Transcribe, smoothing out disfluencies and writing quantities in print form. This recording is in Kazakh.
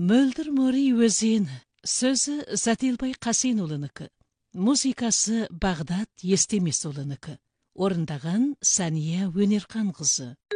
Мөлдір мори өзен, сөзі Затилбай Қасенұлынікі, музыкасы Бағдат Естемесұлынікі, орындаған Сания Өнерқан қызы.